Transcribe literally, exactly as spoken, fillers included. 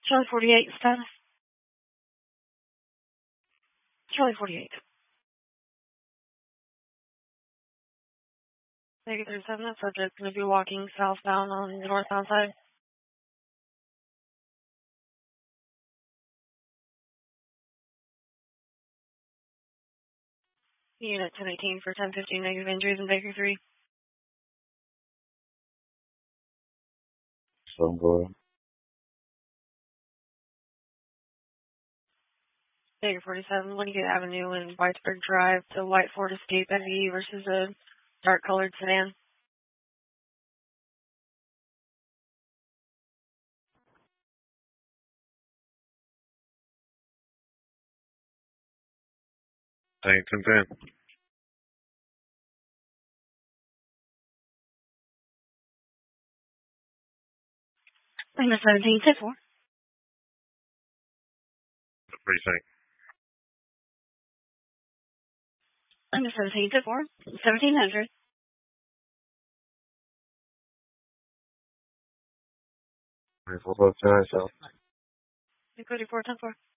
Charlie forty-eight, status. Charlie forty-eight. Negative thirty-seven, that subject's going to be walking southbound on the northbound side. Unit ten eighteen for ten fifteen, negative injuries in Baker three. So I'm going. Baker forty-seven, Winnicott Avenue and Whitesburg Drive to White Ford Escape S E versus a dark colored sedan. Tank ten ten. Number seventeen, ten four. Precinct. Number seventeen, ten four. seventeen hundred. Four five ten south. Cody four, ten four.